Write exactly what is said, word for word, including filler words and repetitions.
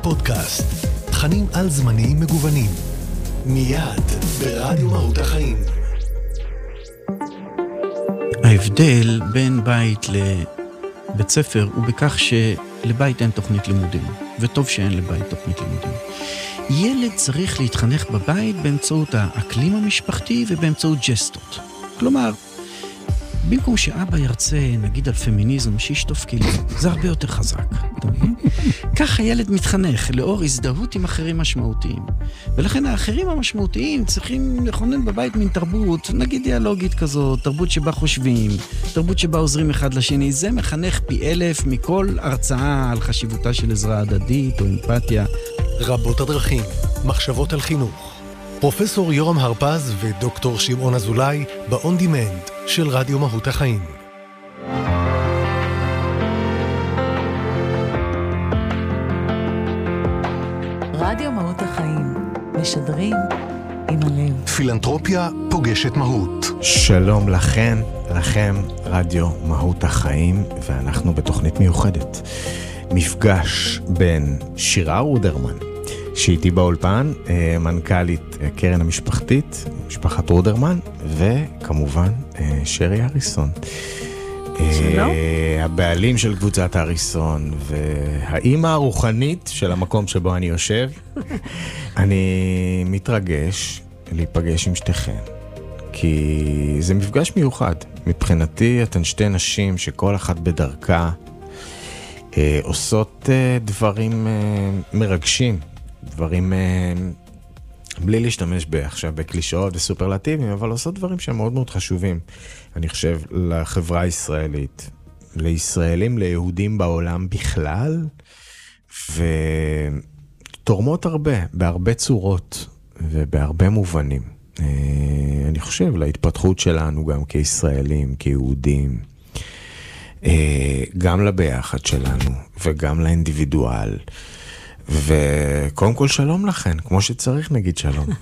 הפודקאסט, תכנים על זמניים מגוונים, מיד ברדיו מהות החיים. ההבדל בין בית לבית ספר הוא בכך שלבית אין תוכנית לימודים, וטוב שאין לבית תוכנית לימודים. ילד צריך להתחנך בבית באמצעות האקלים המשפחתי ובאמצעות ג'סטות. כלומר, במקום שאבא ירצה, נגיד על פמיניזם, שישטוף כלים, זה הרבה יותר חזק. כך הילד מתחנך לאור הזדהות עם אחרים משמעותיים. ולכן האחרים המשמעותיים צריכים לכונן בבית מין תרבות, נגיד דיאלוגית כזאת, תרבות שבה חושבים, תרבות שבה עוזרים אחד לשני. זה מחנך פי אלף מכל הרצאה על חשיבותה של עזרה הדדית או אמפתיה. רבות הדרכים, מחשבות על חינוך. פרופסור יורם הרפז ודוקטור שמעון אזולאי ב-On Demand של רדיו מהות החיים. רדיו מהות החיים, משדרים עם הלב. פילנתרופיה פוגשת מהות. שלום לכן, לכם, רדיו מהות החיים, ואנחנו בתוכנית מיוחדת. מפגש בין שירה רודרמן, שאיתי באולפן, מנכ"לית קרן המשפחתית, משפחת רודרמן, וכמובן שרי אריסון. שלום. הבעלים של קבוצת אריסון, והאימא הרוחנית של המקום שבו אני יושב. אני מתרגש להיפגש עם שתיכן, כי זה מפגש מיוחד. מבחינתי אתן שתי נשים שכל אחת בדרכה עושות דברים מרגשים. דברים, בלי להשתמש עכשיו בקלישאות וסופרלטיבים, אבל עושות דברים שהם מאוד מאוד חשובים, אני חושב, לחברה הישראלית, לישראלים, ליהודים בעולם בכלל, ותורמות הרבה, בהרבה צורות ובהרבה מובנים. אני חושב, להתפתחות שלנו גם כישראלים, כיהודים, גם לביחד שלנו וגם לאינדיבידואל. וקודם כל שלום לכן, כמו שצריך נגיד שלום.